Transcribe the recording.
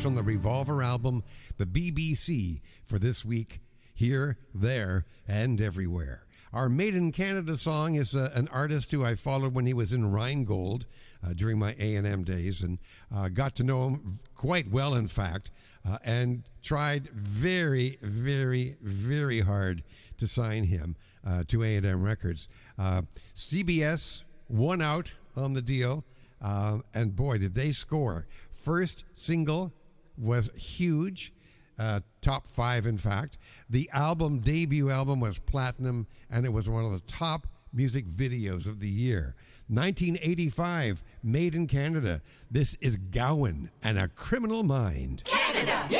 from the Revolver album, the BBC, for this week, Here, There, and Everywhere. Our Made in Canada song is an artist who I followed when he was in Rheingold during my A&M days, and got to know him quite well, in fact, and tried very, very, very hard to sign him to A&M Records. CBS won out on the deal, and boy, did they score. First single was huge. Top 5, in fact. The debut album was platinum, and it was one of the top music videos of the year. 1985, Made in Canada. This is Gowan and A Criminal Mind. Canada!